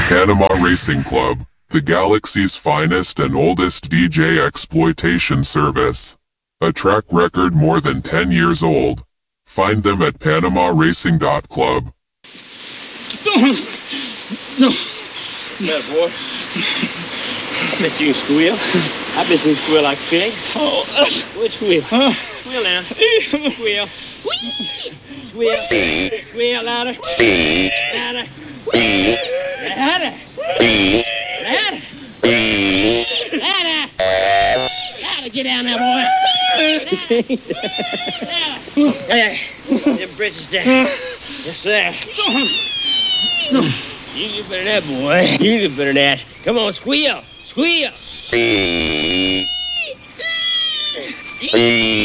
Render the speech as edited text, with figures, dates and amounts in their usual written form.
Panama Racing Club, the galaxy's finest and oldest DJ exploitation service. A track record more than 10 years old. Find them at PanamaRacing.club. That boy. I bet you can squeal. I bet you can squeal like a pig. What squeal? Squeal now. Squeal. Squeal. Squeal louder. Louder. Louder. Louder. Louder. Louder. Get down there, boy. Louder. Hey, them britches down. Yes, sir. You get better than that, boy. You get better than that. Come on, squeal. Squeal.